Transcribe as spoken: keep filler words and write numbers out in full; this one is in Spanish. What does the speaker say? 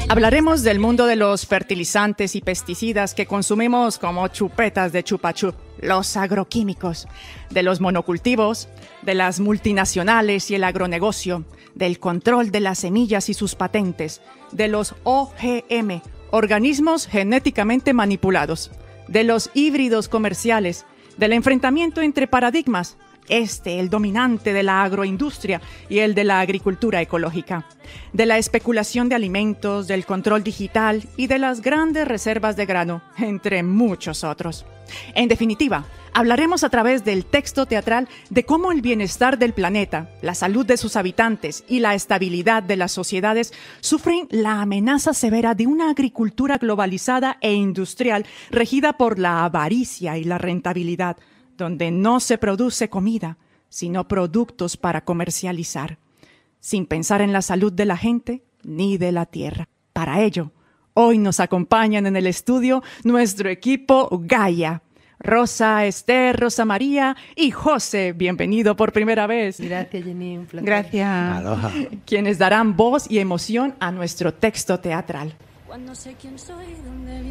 Hablaremos del mundo de los fertilizantes y pesticidas que consumimos como chupetas de chupa chup, los agroquímicos, de los monocultivos, de las multinacionales y el agronegocio, del control de las semillas y sus patentes, de los O G M, organismos genéticamente manipulados, de los híbridos comerciales, del enfrentamiento entre paradigmas, este, el dominante de la agroindustria y el de la agricultura ecológica, de la especulación de alimentos, del control digital y de las grandes reservas de grano, entre muchos otros. En definitiva, hablaremos a través del texto teatral de cómo el bienestar del planeta, la salud de sus habitantes y la estabilidad de las sociedades sufren la amenaza severa de una agricultura globalizada e industrial regida por la avaricia y la rentabilidad, donde no se produce comida, sino productos para comercializar, sin pensar en la salud de la gente ni de la tierra. Para ello, hoy nos acompañan en el estudio nuestro equipo Gaia. Rosa, Esther, Rosa María y José, bienvenido por primera vez. Gracias, Jenny, un placer. Gracias. Aloha. Quienes darán voz y emoción a nuestro texto teatral. Cuando sé quién soy, dónde